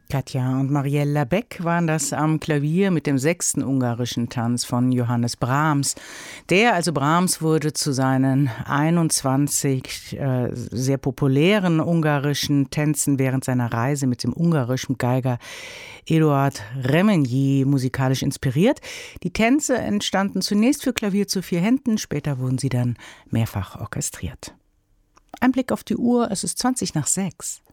Katja und Mariella Beck waren das am Klavier mit dem 6. ungarischen Tanz von Johannes Brahms. Brahms wurde zu seinen 21 sehr populären ungarischen Tänzen während seiner Reise mit dem ungarischen Geiger Eduard Remenyi musikalisch inspiriert. Die Tänze entstanden zunächst für Klavier zu 4 Händen, später wurden sie dann mehrfach orchestriert. Ein Blick auf die Uhr, es ist 20 nach 6.